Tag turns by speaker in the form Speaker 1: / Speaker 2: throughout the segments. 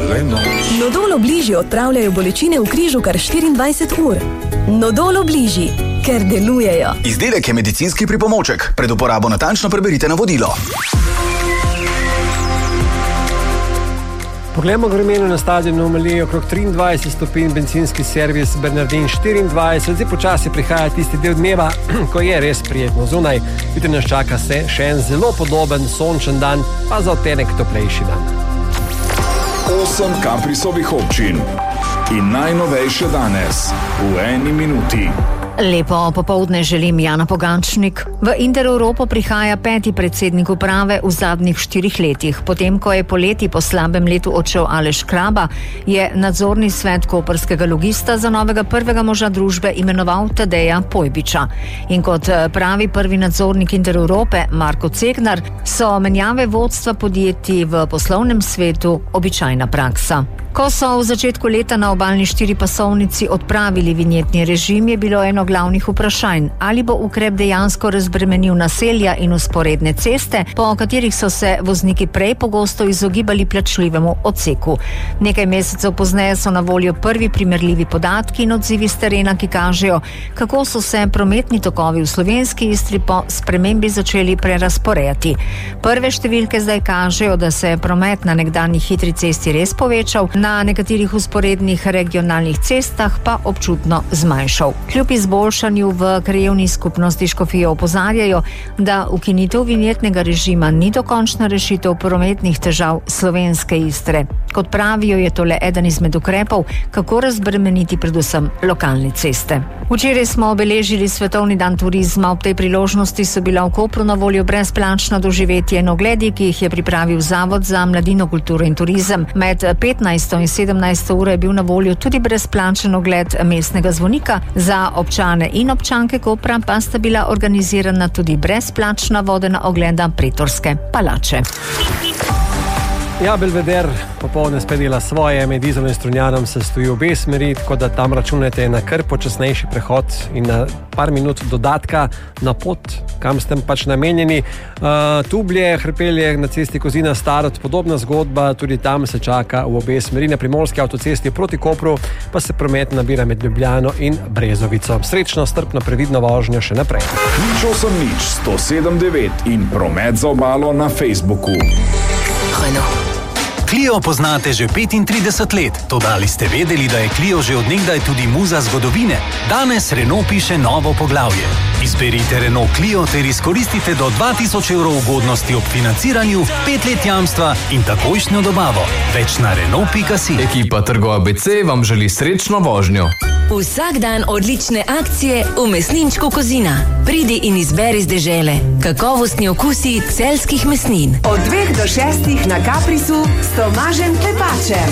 Speaker 1: Nodol Obliži odpravljajo bolečine v križu kar 24 ur. Nodol Obliži, ker delujejo.
Speaker 2: Izdelek je medicinski pripomoček. Pred uporabo natančno preberite navodilo.
Speaker 3: Poglejmo vremenu na stadionu Amalije, okrog 23 stopinj, bencinski servis Bernardin 24. Zdaj počasi prihaja tisti del dneva, ko je res prijetno zunaj. Jutri nas čaka še en zelo podoben sončen dan, pa za odtenek toplejši dan.
Speaker 4: 8 Caprisovih občin in najnovejše danes v 1 minuti.
Speaker 5: Lepo popoldne želim, Jana Pogačnik. V Intereuropo prihaja 5. predsednik uprave v zadnjih 4 letih. Potem, ko je poleti po slabem letu odšel Aleš Kraba, je nadzorni svet koprskega logista za novega prvega moža družbe imenoval Tadeja Pojbiča. In kot pravi prvi nadzornik Intereurope, Marko Cegnar, so menjave vodstva podjetij v poslovnem svetu običajna praksa. Ko so v začetku leta na obalni 4-pasovnici odpravili vinjetni režim, je bilo eno glavnih vprašanj, ali bo ukrep dejansko razbremenil naselja in vzporedne ceste, po katerih so se vozniki prej pogosto izogibali plačljivemu odseku. Nekaj mesecev pozneje so na voljo prvi primerljivi podatki in odzivi s terena, ki kažejo, kako so se prometni tokovi v slovenski Istri po spremembi začeli prerasporejati. Prve številke zdaj kažejo, da se je promet na nekdanji hitri cesti res povečal, na nekaterih vzporednih regionalnih cestah pa občutno zmanjšal. Kljub izboljšanju v krajevni skupnosti Škofije opozarjajo, da ukinitev vinjetnega režima ni dokončna rešitev prometnih težav slovenske Istre. Kot pravijo, je to le eden izmed ukrepov, kako razbremeniti predvsem lokalne ceste. Včeraj smo obeležili Svetovni dan turizma. Ob tej priložnosti so bila v Kopru na voljo brezplačno doživetje in ogledi, ki jih je pripravil Zavod za mladino, kulturo in turizem. Med 15. in 17. uro je bil na voljo tudi brezplačen ogled mestnega zvonika. Za občane in občanke Kopra pa sta bila organizirana tudi brezplačna vodena ogleda Pretorske palače.
Speaker 3: Ja, Belveder popoldne spet dela svoje, med Izolo in Strunjanom se stoji obe smeri, tako da tam računate na kar počasnejši prehod in na par minut dodatka na pot, kam ste pač namenjeni. Tublje, Hrpelje na cesti Kozina Starod, podobna zgodba, tudi tam se čaka v obe smeri. Na primorski avtocesti proti Kopru pa se promet nabira med Ljubljano in Brezovico. Srečno, strpno, previdno vožnjo še naprej.
Speaker 4: 107 in promet za obalo na Facebooku.
Speaker 6: Clio poznate že 35 let, toda ali ste vedeli, da je Clio že od nekdaj tudi muza zgodovine? Danes Renault piše novo poglavje. Izberite Renault Clio ter izkoristite do 2000 evrov ugodnosti ob financiranju, 5 let jamstva in takojšnjo dobavo. Več na Renault.si.
Speaker 7: Ekipa Trgo ABC vam želi srečno vožnjo.
Speaker 1: Vsak dan odlične akcije v mesninčku Kozina. Pridi in izberi z dežele. Kakovostni okusi celjskih mesnin.
Speaker 8: Od 2 do 6 na Caprisu s Tomažem Klepačem.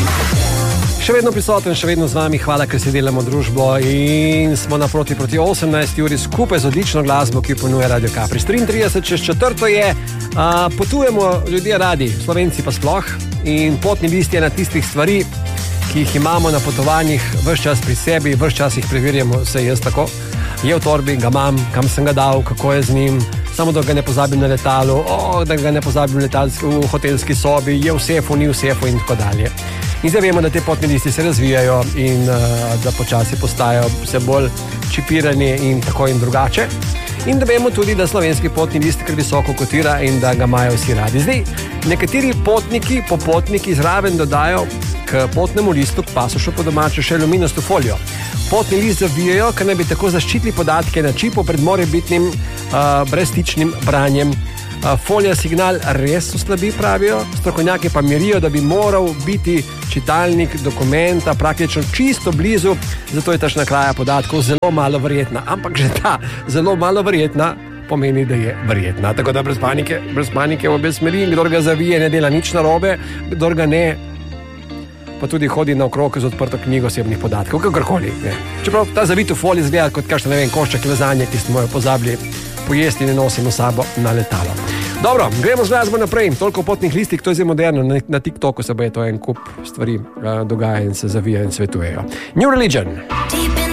Speaker 3: Še vedno prisoten, še vedno z vami, hvala, ker si delamo družbo in smo naproti proti 18 uri skupaj z odlično glasbo, ki ponuje Radio Capris. 33 čez 4 je, potujemo ljudje radi, Slovenci pa sploh, in potni list je na tistih stvari, ki jih imamo na potovanjih, ves čas pri sebi, ves čas jih preverjamo, vse jaz tako. Je v torbi, ga imam, kam sem ga dal, kako je z njim, samo da ga ne pozabim na letalu, da ga ne pozabim v hotelski sobi, je v sefu, ni v sefu in tako dalje. In zdaj vemo, da te potni listi se razvijajo in da počasi postajajo vse bolj čipirani in tako in drugače. In da vemo tudi, da slovenski potni list kar visoko kotira in da ga imajo vsi radi. Zdaj, nekateri popotniki zraven dodajo k potnemu listu, k pasošu po domače, še aluminijasto folijo. Potni list zavijajo, ker naj bi tako zaščitili podatke na čipu pred morebitnim brezstičnim branjem. Folija signal res oslabi, pravijo, strokovnjaki pa mirijo, da bi moral biti čitalnik dokumenta praktično čisto blizu, zato je tašna kraja podatkov zelo malo verjetna. Ampak že ta zelo malo verjetna pomeni, da je verjetna. Tako da brez panike v obe smeri, kdor ga zavije, ne dela nič narobe, kdor ga ne, pa tudi hodi naokrog z odprto knjigo osebnih podatkov, kakorkoli. Čeprav ta zavit v foliji izgleda kot kakšen, košček lazanje, ki smo jo pozabili pojesti in ne nosimo sabo na letalo. Dobro, gremo z glasbo naprej. Toliko potnih listih, to je zdaj moderno. Na TikToku se bo to en kup stvari dogaja in se zavija in svetujejo. New Religion.